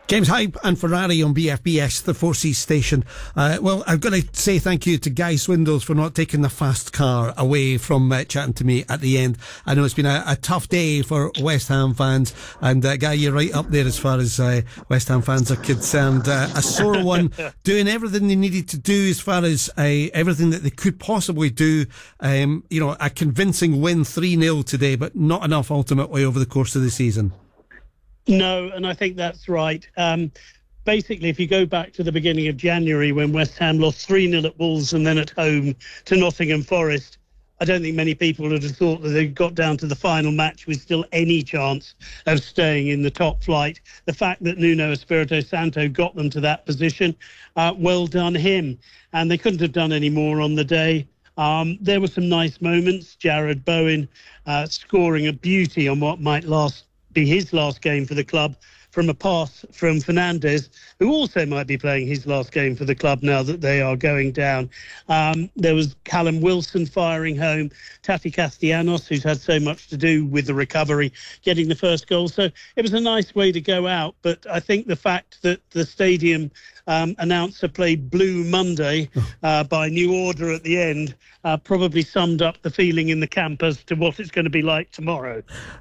James Hype and Ferrari on BFBS, the 4C station. Well, I've got to say thank you to Guy Swindells for not taking the fast car away from chatting to me at the end. I know it's been a tough day for West Ham fans, and Guy, you're right up there as far as West Ham fans are concerned. A sore one, doing everything they needed to do as far as everything that they could possibly do. A convincing win 3-0 today, but not enough ultimately over the course of the season. No, and I think that's right. Basically, if you go back to the beginning of January when West Ham lost 3-0 at Wolves and then at home to Nottingham Forest, I don't think many people would have thought that they got down to the final match with still any chance of staying in the top flight. The fact that Nuno Espirito Santo got them to that position, well done him. And they couldn't have done any more on the day. There were some nice moments. Jared Bowen scoring a beauty on what might be his last game for the club from a pass from Fernandes, who also might be playing his last game for the club now that they are going down. There was Callum Wilson firing home, Tati Castellanos, who's had so much to do with the recovery, getting the first goal. So it was a nice way to go out. But I think the fact that the stadium announcer played Blue Monday by New Order at the end probably summed up the feeling in the camp as to what it's going to be like tomorrow.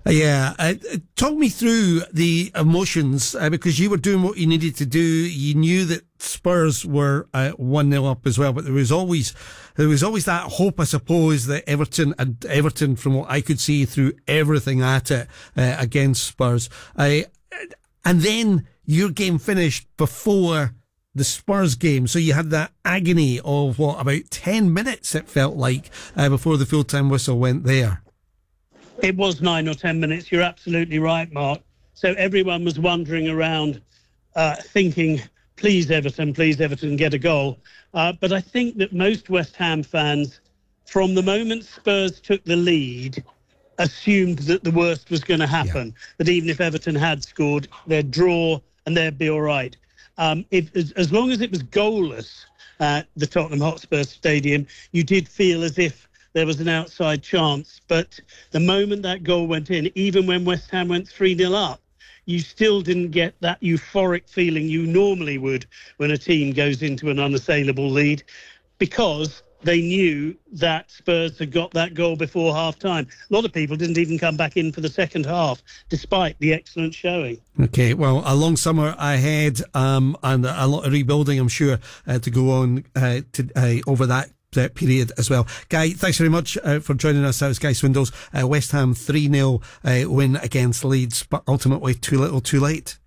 Talk me through the emotions, because you were doing what you needed to do. You knew that Spurs were 1-0 up as well, but there was always that hope, I suppose, that Everton, from what I could see, threw everything at it against Spurs. And then your game finished before the Spurs game, so you had that agony of about 10 minutes, it felt like, before the full-time whistle went there. It was 9 or 10 minutes. You're absolutely right, Mark. So everyone was wandering around thinking, please Everton, get a goal. But I think that most West Ham fans, from the moment Spurs took the lead, assumed that the worst was going to happen, that even if Everton had scored, they'd draw and they'd be all right. As long as it was goalless at the Tottenham Hotspur Stadium, you did feel as if there was an outside chance. But the moment that goal went in, even when West Ham went 3-0 up, you still didn't get that euphoric feeling you normally would when a team goes into an unassailable lead, because they knew that Spurs had got that goal before half-time. A lot of people didn't even come back in for the second half, despite the excellent showing. Okay, well, a long summer ahead, and a lot of rebuilding, I'm sure, to go on over that period as well. Guy, thanks very much for joining us. That was Guy Swindells. West Ham 3-0 win against Leeds, but ultimately too little too late.